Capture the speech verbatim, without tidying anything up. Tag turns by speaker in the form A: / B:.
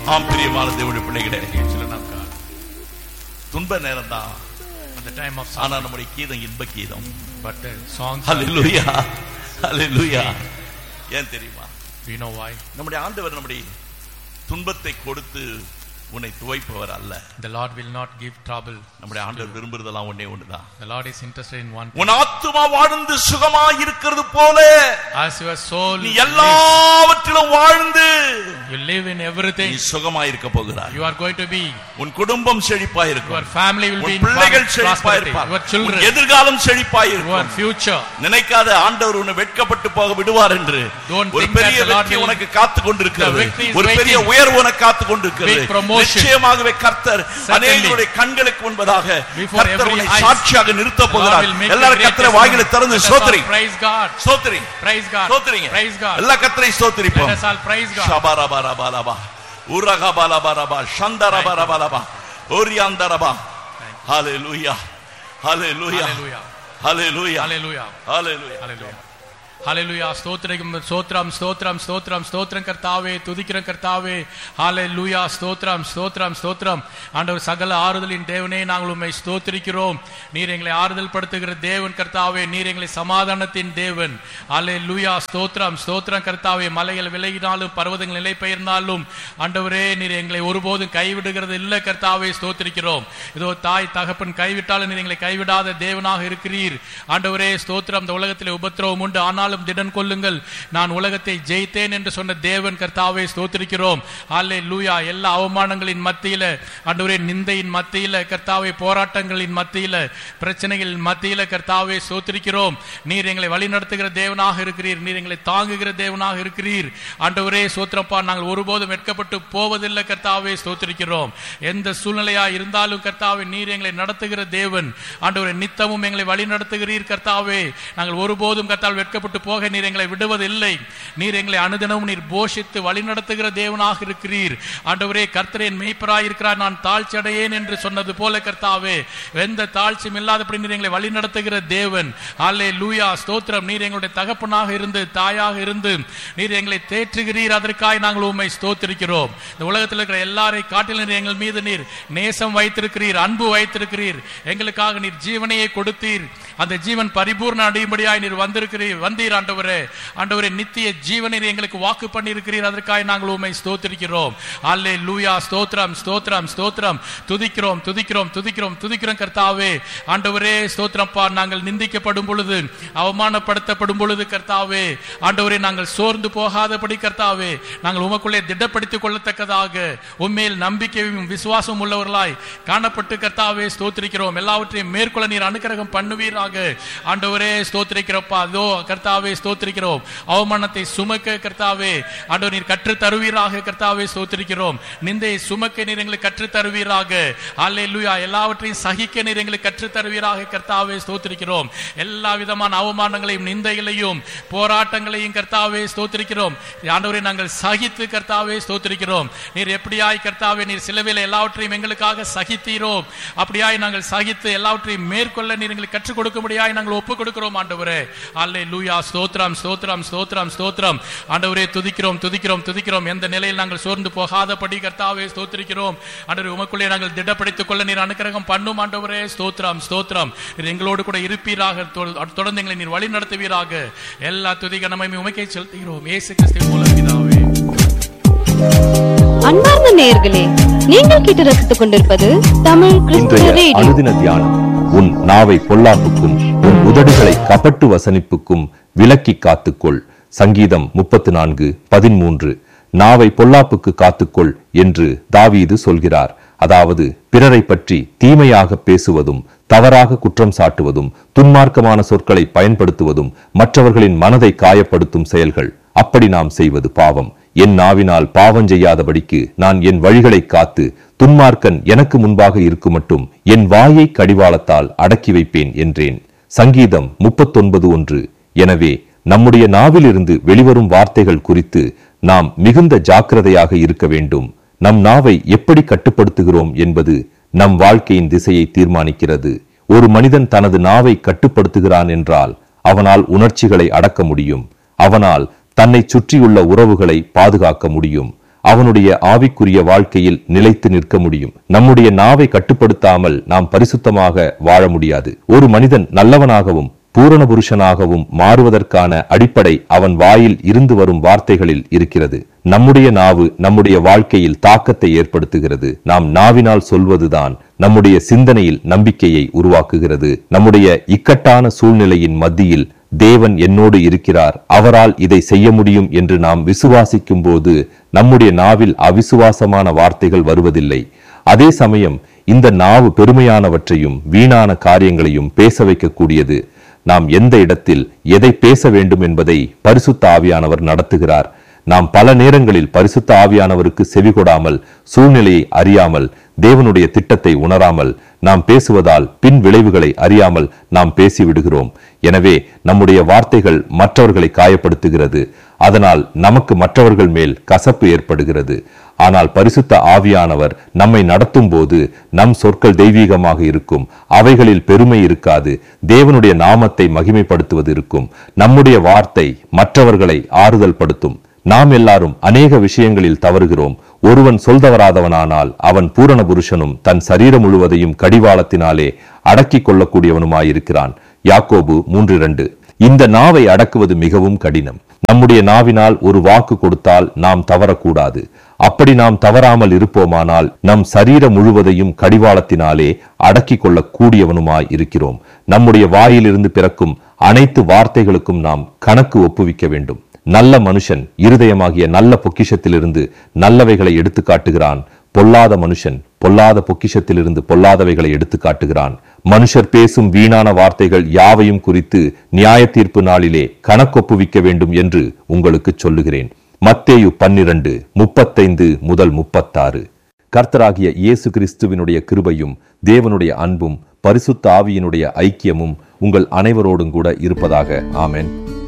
A: ஆம் பிரியமான தேவனுடைய பிள்ளைகளே, துன்ப நேரம் தான், ஆனா நம்முடைய கீதம் இன்ப கீதம். ஹல்லேலூயா, ஹல்லேலூயா. ஏன் தெரியுமா? நம்முடைய ஆண்டவர் நம்முடைய துன்பத்தை கொடுத்து உன்னை துவைப்பவர் அல்ல.
B: The Lord will not give trouble.
A: நம்முடைய ஆண்டவர் விரும்புறதெல்லாம் ஒண்ணே ஒண்ணுதான்.
B: The Lord is interested in one thing.
A: உன் ஆத்துமா வாழ்ந்து சுகமாய் இருக்கிறது போல,
B: as your soul
A: நீ எல்லாவற்றிலும் வாழ்ந்து
B: you live in everything,
A: நீ சுகமாய் இருக்க போகிறாய்.
B: You are going to be,
A: உன் குடும்பம் செழிப்பாய் இருக்கும்.
B: Your family will be in
A: பிள்ளைகள் செழிப்பாய் இருப்பார்.
B: Your children,
A: எதிர்காலம் செழிப்பாய் இருக்கும்.
B: Your future.
A: நினைக்காத ஆண்டவர் உன்னை வெட்கப்பட்டு போக விடுவார் என்று. ஒரு பெரிய வெற்றி உனக்கு காத்து கொண்டிருக்கிறது. ஒரு பெரிய உயர்வு உனக்கு காத்து கொண்டிருக்கிறது. நிச்சயமாகவே கர்த்தர் அநேகருடைய கண்களுக்கு முன்பதாக கர்த்தர் உன்னை சாட்சியாக நிறுத்த போகிறார். எல்லாரும் கர்த்தரை வாய்களை திறந்து ஸ்தோத்திரி, ஸ்தோத்திரி, ஸ்தோத்திரிங்க. எல்லா கர்த்தரை ஸ்தோத்திரிப்போம். ஷபரபரபரபா உரகபலபரபா ஷந்தரபரபரபா ஓரியாந்தரபா. ஹல்லேலூயா, ஹல்லேலூயா, ஹல்லேலூயா,
B: ஹல்லேலூயா,
A: ஹல்லேலூயா,
B: ஹல்லேலூயா, ஹல்லேலூயா. ஸ்தோத்திரம், ஸ்தோத்திரம், ஸ்தோத்திரம், ஸ்தோத்திரம், ஸ்தோத்திரம் கர்த்தாவே, துதிக்கிற கர்த்தாவே. ஹல்லேலூயா, ஸ்தோத்திரம், ஸ்தோத்திரம், ஸ்தோத்திரம். ஆண்டவர் சகல ஆறுதலின் தேவனே, நாங்கள் உம்மை ஸ்தோத்திரிக்கிறோம். நீர் எங்களை ஆறுதல் படுத்துகிற தேவன் கர்த்தாவே, நீர் எங்களை சமாதானத்தின் தேவன். ஹல்லேலூயா, ஸ்தோத்திரம், ஸ்தோத்திரம் கர்த்தாவே. மலைகள் விலகினாலும் பர்வதங்கள் நிலை பெயர்ந்தாலும் ஆண்டவரே, நீர் எங்களை ஒருபோதும் கைவிடுகிறது இல்லை கர்த்தாவே, ஸ்தோத்திரிக்கிறோம். இதோ தாய் தகப்பன் கைவிட்டாலும் நீர் எங்களை கைவிடாத தேவனாக இருக்கிறீர் ஆண்டவரே, ஸ்தோத்திரம். இந்த உலகத்திலே உபத்திரவம் உண்டு, ஆனாலும் திடன் கொள்ளுங்கள், நான் உலகத்தை ஜெயித்தேன் என்று சொன்ன தேவன் கர்த்தாவே, ஸ்தோத்திரிக்கிறோம். ஹல்லேலூயா. எல்லா அவமானங்களின் மத்தியில ஆண்டவரே, நிந்தையின் மத்தியில கர்த்தாவே, போராட்டங்களின் மத்தியில, பிரச்சனைகளின் மத்தியில கர்த்தாவே, ஸ்தோத்திரிக்கிறோம். நீர் எங்களை வழி நடத்துகிற தேவனாக இருக்கிறீர். நீர் எங்களை தாங்குகிற தேவனாக இருக்கிறீர் ஆண்டவரே, ஸ்தோத்திரப்பா. நாங்கள் ஒருபோதும் வெட்கப்பட்டு போவதில்லை கர்த்தாவே, ஸ்தோத்திரிக்கிறோம். எந்த சூழ்நிலையா இருந்தாலும் கர்த்தாவே, நீர் எங்களை நடத்துகிற தேவன் ஆண்டவரே, நித்தமும் எங்களை வழி நடத்துகிறீர் கர்த்தாவே. நாங்கள் ஒருபோதும் கர்த்தாவே வெட்கப்பட்டு போக நீர் எங்களை விடுவதில்லை. நீர் எங்களை அனுதினமும் நீர் போஷித்து வழி நடத்துகிற தேவனாக இருக்கிறீர் ஆண்டவரே. கர்த்தரேன் மேய்ப்பராய் இருக்கிறார், நான் தாழ்ச்சி அடையேன் என்று சொன்னது போல கர்த்தாவே, எந்த தாழ்ச்சியும் இல்லாதபடி நீர் எங்களை வழி நடத்துகிற தேவன். ஹல்லேலூயா, ஸ்தோத்திரம். நீர் எங்களுடைய தகப்பனாக இருந்து தாயாக இருந்து நீர் எங்களை தேற்றுகிறீர். அதற்காக நாங்கள் உம்மை ஸ்தோத்திரிக்கிறோம். இந்த உலகத்தில் இருக்கிற எல்லாரை காட்டிலும் நீர் எங்கள் மீது நீர் நேசம் வைத்திருக்கிறீர், அன்பு வைத்திருக்கிறீர். எங்களுக்காக நீர் ஜீவனையை கொடுத்தீர். அந்த ஜீவன் பரிபூர்ண அடையும்படியாய் நீர் வந்திருக்கிறீர் வந்தீர் ஆண்டவரே. ஆண்டவரே, நித்திய ஜீவனை எங்களுக்கு வாக்கு பண்ணி இருக்கிறீர். அதற்காக நாங்கள் உம்மை ஸ்தோத்திரிக்கிறோம். ஹல்லேலூயா, ஸ்தோத்திரம், ஸ்தோத்திரம், ஸ்தோத்திரம். துதிக்கிறோம், துதிக்கிறோம், துதிக்கிறோம், துதிக்கிறோம் கர்த்தாவே. ஆண்டவரே, ஸ்தோத்திரப்பா. நாங்கள் நிந்திக்கப்படும் பொழுது, அவமானப்படுத்தப்படும் பொழுது கர்த்தாவே, ஆண்டவரே, நாங்கள் சோர்ந்து போகாதபடி கர்த்தாவே, நாங்கள் உமக்குள்ளே திடப்படுத்திக் கொள்ளத்தக்கதாக உம்மேல் நம்பிக்கையும் விசுவாசம் உள்ளவர்களாய் காணப்பட்டு கர்த்தாவே, ஸ்தோத்திரிக்கிறோம். எல்லாவற்றையும் மேற்கொள்ள நீர் அனுக்கிரகம் பண்ணுவீராக ஆண்டவரே, ஸ்தோத்திரிக்கிறப்பா. அதோ கர்த்தாவே, ஸ்தோத்திரிக்கிறோம். அவமானத்தை சுமக்க கர்த்தாவே ஆண்டவர் நீர் கற்று தருவீராக கர்த்தாவே, ஸ்தோத்திரிக்கிறோம். நிந்தையை சுமக்க நீர் எங்களுக்கு கற்று தருவீராக. ஹல்லேலூயா. எல்லாவற்றையும் சகிக்க நீர் எங்களுக்கு கற்று தருவீராக கர்த்தாவே, ஸ்தோத்திரிக்கிறோம். எல்லா விதமான அவமானங்களையும் நிந்தைகளையும் போராட்டங்களையும் கர்த்தாவே, ஸ்தோத்திரிக்கிறோம். ஆண்டவரை நாங்கள் சகித்து கர்த்தாவே, ஸ்தோத்திரிக்கிறோம். நீர் எப்படியாய் கர்த்தாவே, நீர் சிலுவையில் எல்லாவற்றையும் எங்களுக்காக சகித்தீரோ அப்படியாய் நாங்கள் சகித்து எல்லாவற்றையும் மேற்கொள்ள நீர் எங்களுக்கு கற்றுக் கொடுக்கும்படியாய் நாங்கள் ஒப்புக் கொடுக்கிறோம் ஆண்டவரே. ஹல்லேலூயா, ஸ்தோத்திரம், ஸ்தோத்திரம், ஸ்தோத்திரம், ஸ்தோத்திரம். ஆண்டவரே, துதிக்கிறோம், துதிக்கிறோம், துதிக்கிறோம். எந்த நிலையில் நாங்கள் சோர்ந்து போகாதபடி கர்த்தாவே, ஸ்தோத்திரிக்கிறோம். ஆண்டவரே, உமக்குள்ளே நாங்கள் திடப்படுத்திக் கொள்ள நீர் அனுக்கிரகம் பண்ணும் ஆண்டவரே. ஸ்தோத்திரம், ஸ்தோத்திரம். நீர் எங்களோடு கூட இருப்பீராக, தொடர்ந்து எங்களை நீர் வழி நடத்துவீராக. எல்லா துதி கனமையும் உமக்கே செலுத்துகிறோம் இயேசு கிறிஸ்துவின் மூலம் பிதாவே.
C: அன்பார்ந்த நேயர்களே, நீங்கள் கேட்டு ரசித்துக் கொண்டிருப்பது தமிழ் கிறிஸ்துவ ரேடியோ.
D: அனுதின தியானம். உன் நாவை பொல்லாப்புக்கும் உன் உதடுகளை கபட்டு வசனிப்புக்கும் விலக்கி காத்துக்கொள். சங்கீதம் முப்பத்து நான்கு பதிமூன்று. நாவை பொல்லாப்புக்கு காத்துக்கொள் என்று தாவீது சொல்கிறார். அதாவது பிறரை பற்றி தீமையாக பேசுவதும், தவறாக குற்றம் சாட்டுவதும், துன்மார்க்கமான சொற்களை பயன்படுத்துவதும் மற்றவர்களின் மனதை காயப்படுத்தும் செயல்கள். அப்படி நாம் செய்வது பாவம். என் நாவினால் பாவம் செய்யாதபடிக்கு நான் என் வழிகளை காத்து துன்மார்க்கன் எனக்கு முன்பாக இருக்கும் மட்டும் என் வாயை கடிவாளத்தால் அடக்கி வைப்பேன் என்றேன். சங்கீதம் முப்பத்தொன்பது ஒன்று. எனவே நம்முடைய நாவிலிருந்து வெளிவரும் வார்த்தைகள் குறித்து நாம் மிகுந்த ஜாக்கிரதையாக இருக்க வேண்டும். நம் நாவை எப்படி கட்டுப்படுத்துகிறோம் என்பது நம் வாழ்க்கையின் திசையை தீர்மானிக்கிறது. ஒரு மனிதன் தனது நாவை கட்டுப்படுத்துகிறான் என்றால் அவனால் உணர்ச்சிகளை அடக்க முடியும். அவனால் தன்னை சுற்றியுள்ள உறவுகளை பாதுகாக்க முடியும். அவனுடைய ஆவிக்குரிய வாழ்க்கையில் நிலைத்து நிற்க முடியும். நம்முடைய நாவை கட்டுப்படுத்தாமல் நாம் பரிசுத்தமாக வாழ முடியாது. ஒரு மனிதன் நல்லவனாகவும் பூரண புருஷனாகவும் மாறுவதற்கான அடிப்படை அவன் வாயில் இருந்து வரும் வார்த்தைகளில் இருக்கிறது. நம்முடைய நாவு நம்முடைய வாழ்க்கையில் தாக்கத்தை ஏற்படுத்துகிறது. நாம் நாவினால் சொல்வதுதான் நம்முடைய சிந்தனையில் நம்பிக்கையை உருவாக்குகிறது. நம்முடைய இக்கட்டான சூழ்நிலையின் மத்தியில் தேவன் என்னோடு இருக்கிறார், அவரால் இதை செய்ய முடியும் என்று நாம் விசுவாசிக்கும் போது நம்முடைய நாவில் அவிசுவாசமான வார்த்தைகள் வருவதில்லை. அதே சமயம் இந்த நாவு பெருமையானவற்றையும் வீணான காரியங்களையும் பேச வைக்கக்கூடியது. நாம் எந்த இடத்தில் எதை பேச வேண்டும் என்பதை பரிசுத்த ஆவியானவர் நடத்துகிறார். நாம் பல நேரங்களில் பரிசுத்த ஆவியானவருக்கு செவிகொடாமல், சூழ்நிலையை அறியாமல், தேவனுடைய திட்டத்தை உணராமல் நாம் பேசுவதால் பின் விளைவுகளை அறியாமல் நாம் பேசிவிடுகிறோம். எனவே நம்முடைய வார்த்தைகள் மற்றவர்களை காயப்படுத்துகிறது. அதனால் நமக்கு மற்றவர்கள் மேல் கசப்பு ஏற்படுகிறது. ஆனால் பரிசுத்த ஆவியானவர் நம்மை நடத்தும் போது நம் சொற்கள் தெய்வீகமாக இருக்கும். அவைகளில் பெருமை இருக்காது. தேவனுடைய நாமத்தை மகிமைப்படுத்துவது இருக்கும். நம்முடைய வார்த்தை மற்றவர்களை ஆறுதல் படுத்தும். நாம் எல்லாரும் அநேக விஷயங்களில் தவறுகிறோம். ஒருவன் சொல்தவராதவனானால் அவன் பூரண புருஷனும் தன் சரீரம் முழுவதையும் கடிவாளத்தினாலே அடக்கிக் கொள்ளக்கூடியவனுமாயிருக்கிறான். யாக்கோபு மூன்று இரண்டு. இந்த நாவை அடக்குவது மிகவும் கடினம். நம்முடைய நாவினால் ஒரு வாக்கு கொடுத்தால் நாம் தவறக்கூடாது. அப்படி நாம் தவறாமல் இருப்போமானால் நம் சரீரம் முழுவதையும் கடிவாளத்தினாலே அடக்கிக் கொள்ள கூடியவனுமாய் இருக்கிறோம். நம்முடைய வாயிலிருந்து பிறக்கும் அனைத்து வார்த்தைகளுக்கும் நாம் கணக்கு ஒப்புவிக்க வேண்டும். நல்ல மனுஷன் இருதயமாகிய நல்ல பொக்கிஷத்திலிருந்து நல்லவைகளை எடுத்து காட்டுகிறான். பொல்லாத மனுஷன் பொல்லாத பொக்கிஷத்திலிருந்து பொல்லாதவைகளை எடுத்து காட்டுகிறான். மனுஷர் பேசும் வீணான வார்த்தைகள் யாவையும் குறித்து நியாய தீர்ப்பு நாளிலே கணக்கொப்புவிக்க வேண்டும் என்று உங்களுக்கு சொல்லுகிறேன். மத்தேயு பன்னிரண்டு முப்பத்தைந்து முதல் முப்பத்தாறு. கர்த்தராகிய இயேசு கிறிஸ்துவினுடைய கிருபையும் தேவனுடைய அன்பும் பரிசுத்த ஆவியினுடைய ஐக்கியமும் உங்கள் அனைவரோடும் கூட இருப்பதாக. ஆமென்.